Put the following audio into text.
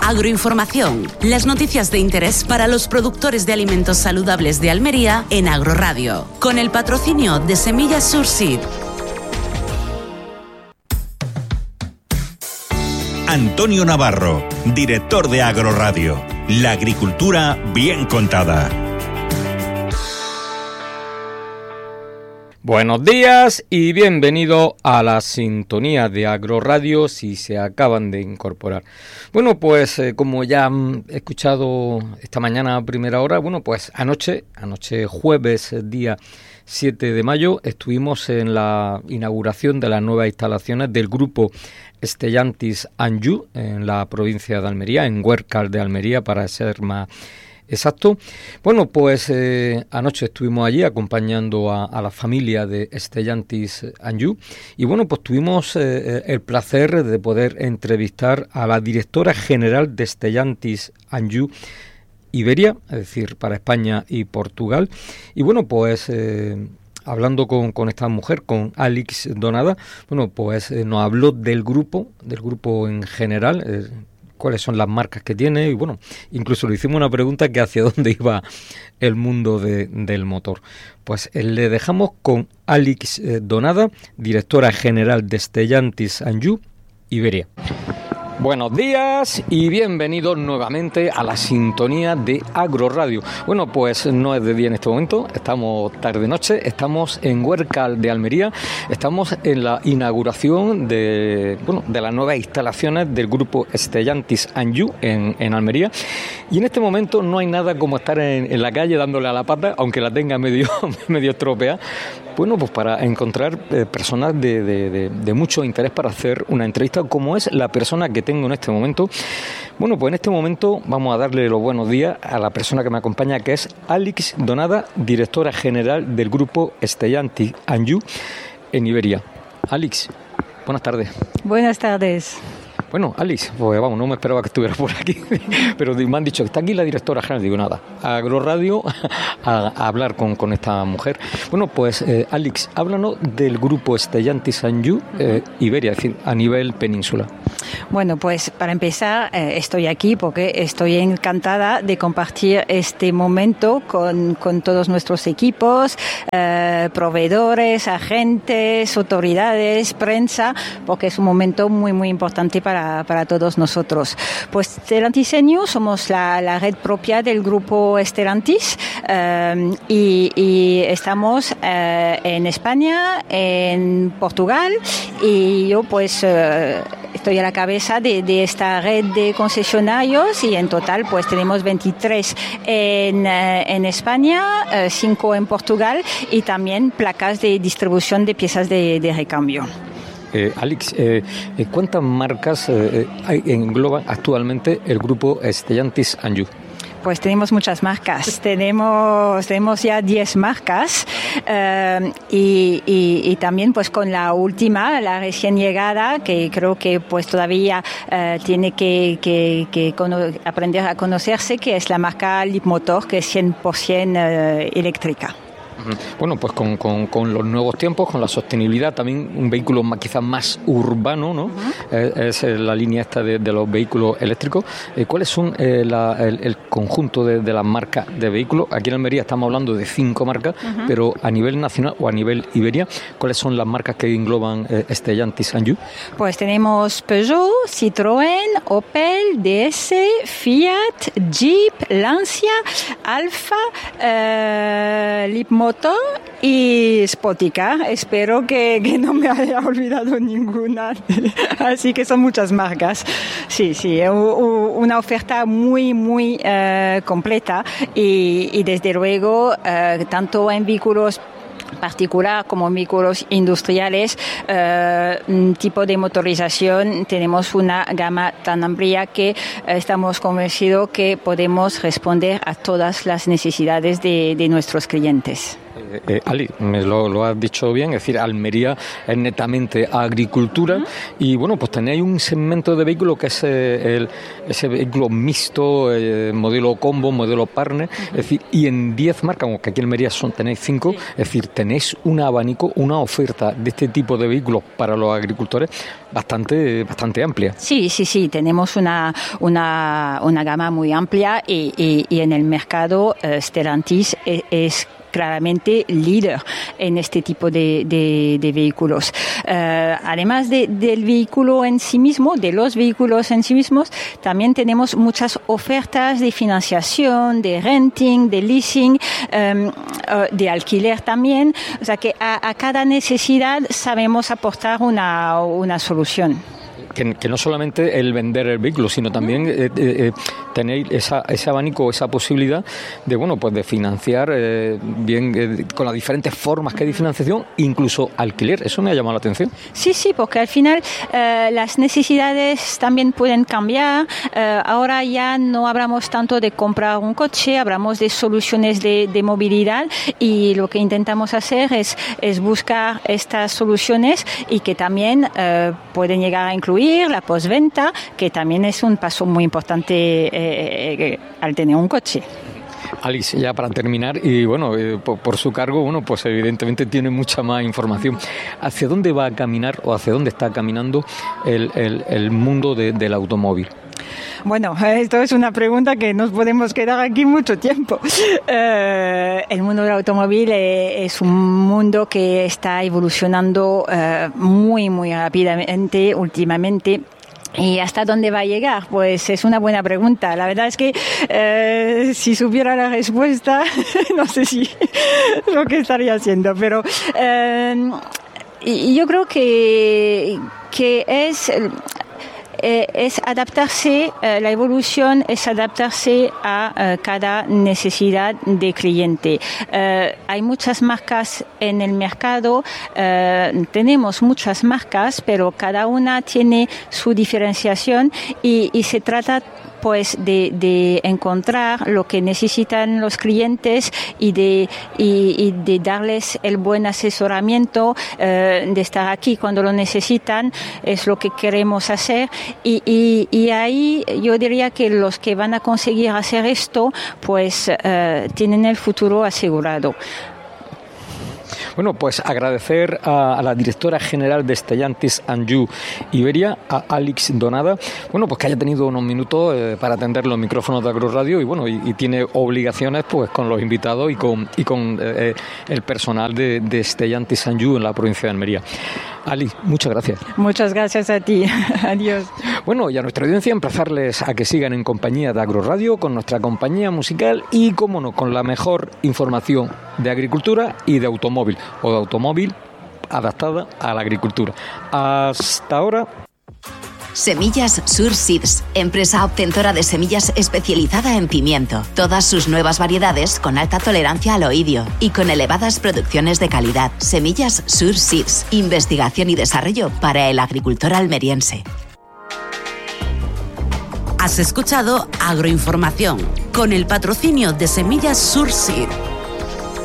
Agroinformación, las noticias de interés para los productores de alimentos saludables de Almería en Agroradio, con el patrocinio de Semillas Surseed. Antonio Navarro, director de Agroradio. La agricultura bien contada. Buenos días y bienvenido a la sintonía de Agroradio si se acaban de incorporar. Bueno, pues como ya han escuchado esta mañana a primera hora, bueno, pues anoche jueves, día 7 de mayo, estuvimos en la inauguración de las nuevas instalaciones del grupo Stellantis Anjou en la provincia de Almería, en Huércal de Almería para ser más exacto. Bueno, pues anoche estuvimos allí acompañando a la familia de Stellantis Anjou y bueno, pues tuvimos el placer de poder entrevistar a la directora general de Stellantis Anjou Iberia, es decir, para España y Portugal. Y bueno, pues hablando con esta mujer, con Alix Donada, bueno, pues nos habló del grupo en general, cuáles son las marcas que tiene y bueno, incluso le hicimos una pregunta que hacia dónde iba el mundo del motor. Pues le dejamos con Alix Donada, directora general de Stellantis Anjou Iberia. Buenos días y bienvenidos nuevamente a la sintonía de Agroradio. Bueno, pues no es de día en este momento, estamos tarde-noche, estamos en Huércal de Almería, estamos en la inauguración de las nuevas instalaciones del grupo Stellantis Anjou en Almería. Y en este momento no hay nada como estar en la calle dándole a la pata, aunque la tenga medio estropeada. Bueno, pues para encontrar personas de mucho interés para hacer una entrevista, como es la persona que tengo en este momento. Bueno, pues en este momento vamos a darle los buenos días a la persona que me acompaña, que es Alix Donada, directora general del grupo Stellantis Anjou en Iberia. Alix, buenas tardes. Buenas tardes. Bueno, Alix, pues vamos, no me esperaba que estuviera por aquí, pero me han dicho que está aquí la directora general. Digo, nada, a Agroradio a hablar con esta mujer. Bueno, pues Alix, háblanos del grupo Stellantis Anjou Iberia, es decir, a nivel península. Bueno, pues para empezar, estoy aquí porque estoy encantada de compartir este momento con todos nuestros equipos, proveedores, agentes, autoridades, prensa, porque es un momento muy, muy importante para todos nosotros. Pues Stellantis Anjou somos la red propia del grupo Stellantis y estamos en España, en Portugal y yo pues estoy a la cabeza de esta red de concesionarios y en total pues tenemos 23 en España, 5 en Portugal y también placas de distribución de piezas de recambio. Alix, ¿cuántas marcas engloba actualmente el grupo Stellantis Anjou? Pues tenemos muchas marcas, tenemos ya 10 marcas y también pues con la última, la recién llegada, que creo que pues todavía tiene que aprender a conocerse, que es la marca Leapmotor, que es 100% eléctrica. Bueno, pues con los nuevos tiempos, con la sostenibilidad, también un vehículo quizás más urbano, ¿no? Es la línea esta de los vehículos eléctricos. ¿Cuáles son el conjunto de las marcas de vehículos? Aquí en Almería estamos hablando de 5 marcas, pero a nivel nacional o a nivel Iberia, ¿cuáles son las marcas que engloban Stellantis Anjou? Pues tenemos Peugeot, Citroën, Opel, DS, Fiat, Jeep, Lancia, Alfa, Leapmotor y Spotica. Espero que no me haya olvidado ninguna. Así que son muchas marcas. Sí, una oferta muy, muy completa y desde luego tanto en vehículos particular como vehículos industriales, tipo de motorización, tenemos una gama tan amplia que estamos convencidos que podemos responder a todas las necesidades de nuestros clientes. Ali, me lo has dicho bien, es decir, Almería es netamente agricultura y bueno, pues tenéis un segmento de vehículo que es ese vehículo mixto, modelo combo, modelo partner, es decir, y en 10 marcas, aunque aquí en Almería tenéis 5, es decir, tenéis un abanico, una oferta de este tipo de vehículos para los agricultores bastante amplia. Sí, tenemos una gama muy amplia y en el mercado Stellantis es claramente líder en este tipo de vehículos. Además del vehículo en sí mismo, de los vehículos en sí mismos, también tenemos muchas ofertas de financiación, de renting, de leasing, de alquiler también. O sea que a cada necesidad sabemos aportar una solución. Que no solamente el vender el vehículo, sino también tenéis ese abanico, esa posibilidad de, bueno, pues de financiar con las diferentes formas que hay de financiación, incluso alquiler. Eso me ha llamado la atención. Sí, porque al final las necesidades también pueden cambiar. Ahora ya no hablamos tanto de comprar un coche, hablamos de soluciones de movilidad y lo que intentamos hacer es buscar estas soluciones y que también pueden llegar a incluir la postventa, que también es un paso muy importante al tener un coche. Alice, ya para terminar, y bueno, por su cargo, bueno, pues evidentemente tiene mucha más información. ¿Hacia dónde va a caminar o hacia dónde está caminando el mundo del automóvil? Bueno, esto es una pregunta que nos podemos quedar aquí mucho tiempo. El mundo del automóvil es un mundo que está evolucionando muy, muy rápidamente últimamente. ¿Y hasta dónde va a llegar? Pues es una buena pregunta. La verdad es que si supiera la respuesta, no sé si lo que estaría haciendo, pero yo creo que es adaptarse, la evolución es adaptarse a cada necesidad de cliente. Hay muchas marcas en el mercado, tenemos muchas marcas, pero cada una tiene su diferenciación y se trata pues de encontrar lo que necesitan los clientes y de darles el buen asesoramiento, de estar aquí cuando lo necesitan, es lo que queremos hacer y ahí yo diría que los que van a conseguir hacer esto pues tienen el futuro asegurado. Bueno, pues agradecer a la directora general de Stellantis Anjou Iberia, a Àlex Donada, bueno, pues que haya tenido unos minutos para atender los micrófonos de Agroradio y bueno, y tiene obligaciones pues con los invitados y con el personal de Stellantis Anjou en la provincia de Almería. Ali, muchas gracias. Muchas gracias a ti. Adiós. Bueno, y a nuestra audiencia emplazarles a que sigan en compañía de Agroradio con nuestra compañía musical y, cómo no, con la mejor información de agricultura y de automóvil, o de automóvil adaptada a la agricultura. Hasta ahora. Semillas Sur Seeds, empresa obtentora de semillas especializada en pimiento. Todas sus nuevas variedades con alta tolerancia al oidio y con elevadas producciones de calidad. Semillas Sur Seeds, investigación y desarrollo para el agricultor almeriense. Has escuchado Agroinformación con el patrocinio de Semillas Sur Seeds.